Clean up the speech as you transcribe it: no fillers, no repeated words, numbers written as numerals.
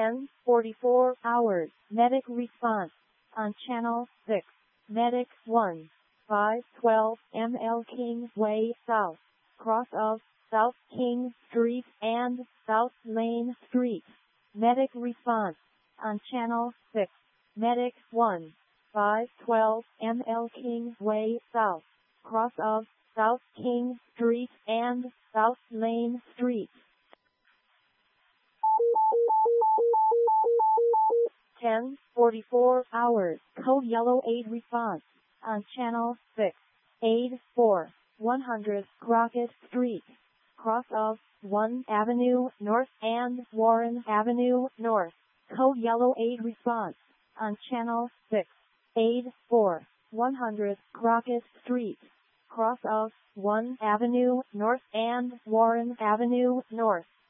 10:44 hours. Medic response on channel 6. Medic 1. 512 ML King Way South. Cross of South King Street and South Lane Street. Medic response on channel 6. Medic 1. 512 ML King Way South. Cross of South King Street and South Lane Street. 10:44 hours. Code Yellow Aid response on channel 6. Aid 4. 100 Crockett Street. Cross of 1 Avenue North and Warren Avenue North. Code Yellow Aid response on channel 6. Aid 4. 100 Crockett Street. Cross of 1 Avenue North and Warren Avenue North.